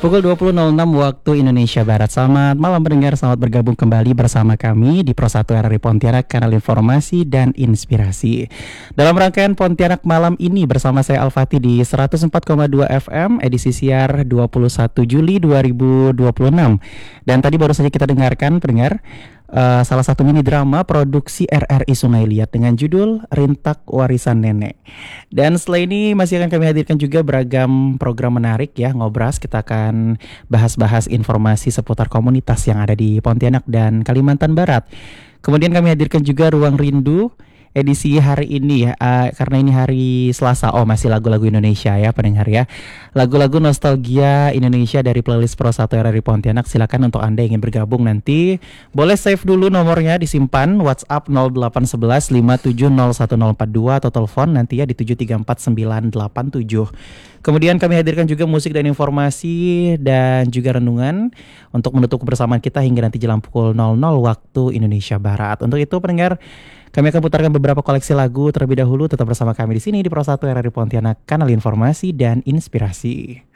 Pukul 20.06 waktu Indonesia Barat. Selamat malam pendengar, selamat bergabung kembali bersama kami di Pro 1 RRI Pontianak, kanal informasi dan inspirasi. Dalam rangkaian Pontianak malam ini bersama saya Al-Fatih di 104,2 FM edisi siar 21 Juli 2026. Dan tadi baru saja kita dengarkan pendengar salah satu mini drama produksi RRI Sungai Liat dengan judul Rintak Warisan Nenek. Dan setelah ini masih akan kami hadirkan juga beragam program menarik ya, Ngobras. Kita akan bahas-bahas informasi seputar komunitas yang ada di Pontianak dan Kalimantan Barat. Kemudian kami hadirkan juga Ruang Rindu edisi hari ini ya, karena ini hari Selasa. Oh, masih lagu-lagu Indonesia ya pendengar ya. Lagu-lagu nostalgia Indonesia dari playlist Pro 1 RRI Pontianak. Silakan untuk Anda yang ingin bergabung nanti boleh save dulu nomornya, disimpan WhatsApp 0811 570142 atau telepon nanti ya di 7349987. Kemudian kami hadirkan juga musik dan informasi dan juga renungan untuk menutup kebersamaan kita hingga nanti jelang pukul 00 waktu Indonesia Barat. Untuk itu pendengar, kami akan putarkan beberapa koleksi lagu terlebih dahulu. Tetap bersama kami di sini di Pro 1 RRI Pontianak, kanal informasi dan inspirasi.